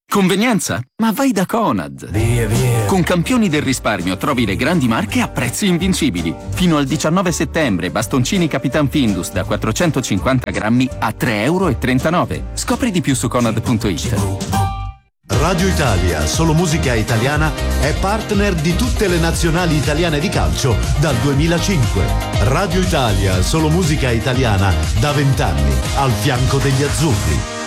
Convenienza? Ma vai da Conad! Via, via! Con Campioni del risparmio trovi le grandi marche a prezzi invincibili. Fino al 19 bastoncini Capitan Findus da 450 grammi a €3,39. Scopri di più su Conad.it. Radio Italia, solo musica italiana, è partner di tutte le nazionali italiane di calcio dal 2005. Radio Italia, solo musica italiana, da 20 anni, al fianco degli azzurri.